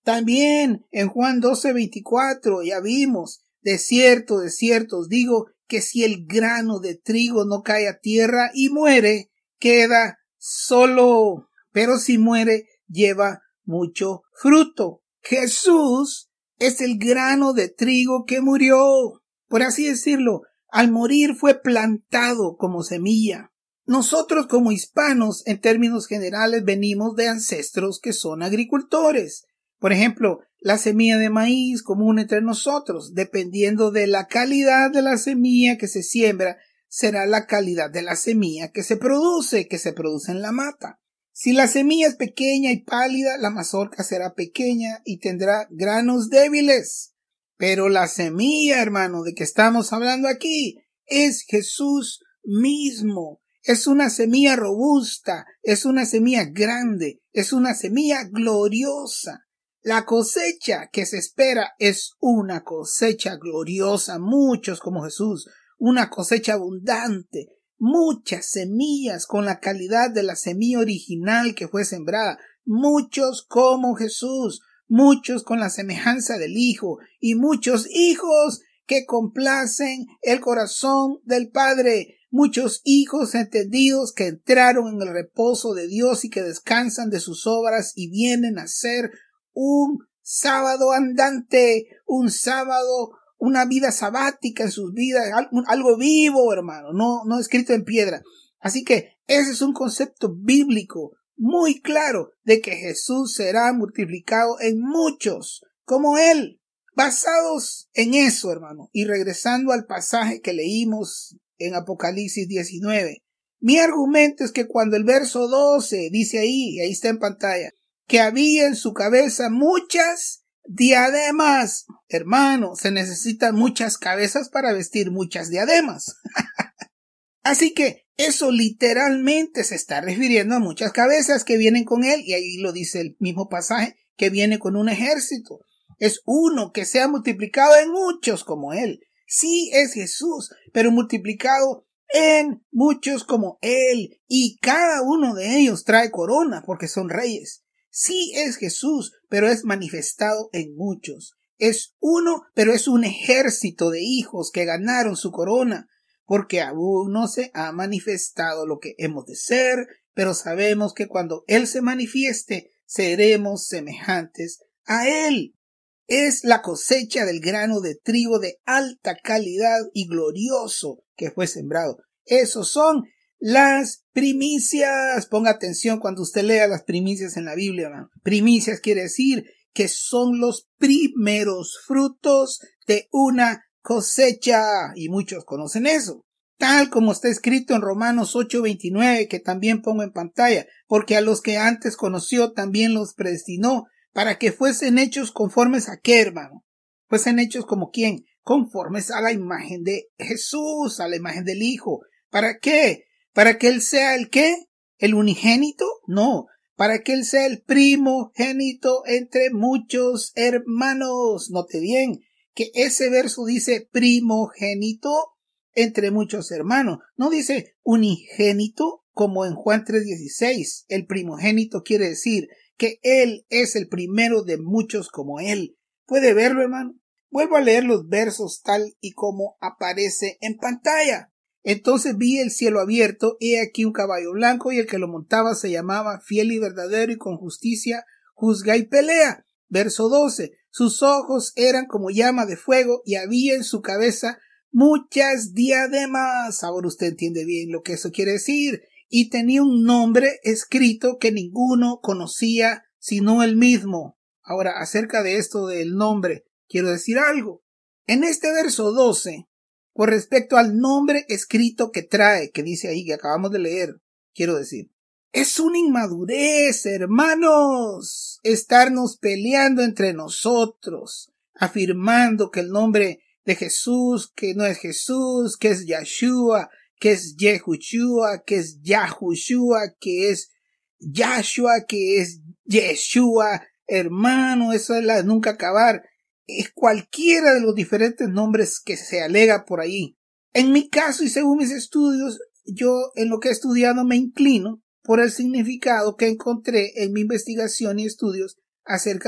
También en Juan 12:24 ya vimos, de cierto os digo, que si el grano de trigo no cae a tierra y muere, queda solo, pero si muere, lleva mucho fruto. Jesús es el grano de trigo que murió. Por así decirlo, al morir fue plantado como semilla. Nosotros como hispanos, en términos generales, venimos de ancestros que son agricultores. Por ejemplo, la semilla de maíz común entre nosotros, dependiendo de la calidad de la semilla que se siembra, será la calidad de la semilla que se produce en la mata. Si la semilla es pequeña y pálida, la mazorca será pequeña y tendrá granos débiles. Pero la semilla, hermano, de que estamos hablando aquí, es Jesús mismo. Es una semilla robusta, es una semilla grande, es una semilla gloriosa. La cosecha que se espera es una cosecha gloriosa, muchos como Jesús, una cosecha abundante, muchas semillas con la calidad de la semilla original que fue sembrada, muchos como Jesús, muchos con la semejanza del Hijo y muchos hijos que complacen el corazón del Padre, muchos hijos entendidos que entraron en el reposo de Dios y que descansan de sus obras y vienen a ser un sábado andante, un sábado, una vida sabática en sus vidas, algo vivo, hermano, no escrito en piedra. Así que ese es un concepto bíblico muy claro de que Jesús será multiplicado en muchos como Él. Basados en eso, hermano, y regresando al pasaje que leímos en Apocalipsis 19, mi argumento es que cuando el verso 12 dice ahí, y ahí está en pantalla, que había en su cabeza muchas diademas. Hermano, se necesitan muchas cabezas para vestir muchas diademas. Así que eso literalmente se está refiriendo a muchas cabezas que vienen con él, y ahí lo dice el mismo pasaje, que viene con un ejército. Es uno que se ha multiplicado en muchos como él. Sí, es Jesús, pero multiplicado en muchos como él, y cada uno de ellos trae corona porque son reyes. Sí es Jesús, pero es manifestado en muchos. Es uno, pero es un ejército de hijos que ganaron su corona, porque aún no se ha manifestado lo que hemos de ser, pero sabemos que cuando Él se manifieste, seremos semejantes a Él. Es la cosecha del grano de trigo de alta calidad y glorioso que fue sembrado. Esos son las primicias. Ponga atención cuando usted lea las primicias en la Biblia, hermano. Primicias quiere decir que son los primeros frutos de una cosecha, y muchos conocen eso. Tal como está escrito en Romanos 8:29, que también pongo en pantalla, porque a los que antes conoció también los predestinó para que fuesen hechos conformes a qué, hermano. Fuesen hechos como quién, conformes a la imagen de Jesús, a la imagen del Hijo. ¿Para qué? ¿Para que Él sea el qué? ¿El unigénito? No, para que Él sea el primogénito entre muchos hermanos. Note bien que ese verso dice primogénito entre muchos hermanos. No dice unigénito como en Juan 3:16. El primogénito quiere decir que Él es el primero de muchos como Él. ¿Puede verlo, hermano? Vuelvo a leer los versos tal y como aparece en pantalla. Entonces vi el cielo abierto, he aquí un caballo blanco, y el que lo montaba se llamaba Fiel y Verdadero, y con justicia juzga y pelea. Verso 12. Sus ojos eran como llama de fuego, y había en su cabeza muchas diademas. Ahora usted entiende bien lo que eso quiere decir. Y tenía un nombre escrito que ninguno conocía sino él mismo. Ahora, acerca de esto del nombre, quiero decir algo. En este verso 12, con respecto al nombre escrito que trae, que dice ahí, que acabamos de leer, quiero decir, es una inmadurez, hermanos, estarnos peleando entre nosotros, afirmando que el nombre de Jesús, que no es Jesús, que es Yahshua, que es Yehushua, que es Yahushua, que es Yahshua, que es Yeshua. Hermano, eso es la de nunca acabar. Es cualquiera de los diferentes nombres que se alega por ahí. En mi caso y según mis estudios, yo en lo que he estudiado me inclino por el significado que encontré en mi investigación y estudios acerca